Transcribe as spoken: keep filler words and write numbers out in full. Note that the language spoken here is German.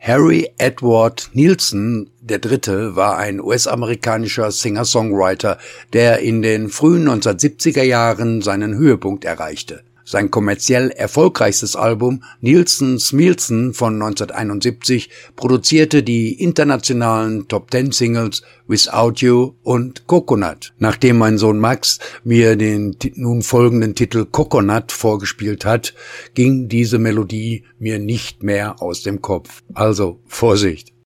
Harry Edward Nilsson der Dritte war ein U S-amerikanischer Singer-Songwriter, der in den frühen neunzehnhundertsiebziger Jahren seinen Höhepunkt erreichte. Sein kommerziell erfolgreichstes Album Nilsson Smilson von neunzehnhunderteinundsiebzig produzierte die internationalen Top-Ten-Singles Without You und Coconut. Nachdem mein Sohn Max mir den nun folgenden Titel Coconut vorgespielt hat, ging diese Melodie mir nicht mehr aus dem Kopf. Also Vorsicht!